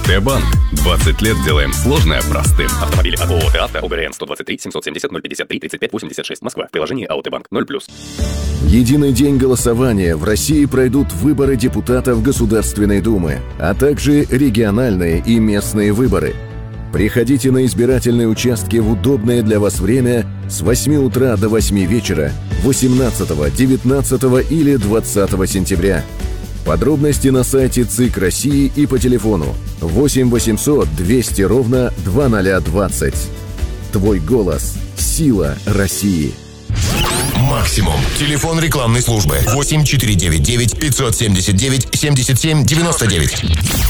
АОТ «Банк». 20 лет делаем сложное простым. Автомобили от ООО «ТАВТО», ОГРН 123 770 053 35 86, Москва. Приложение АОТ «Банк» 0+. Единый день голосования. В России пройдут выборы депутатов Государственной Думы, а также региональные и местные выборы. Приходите на избирательные участки в удобное для вас время с 8 утра до 8 вечера 18, 19 или 20 сентября. Подробности на сайте ЦИК России и по телефону 8 800 200 ровно 2020. Твой голос – сила России. Максимум. Телефон рекламной службы 8 499 579 77 99.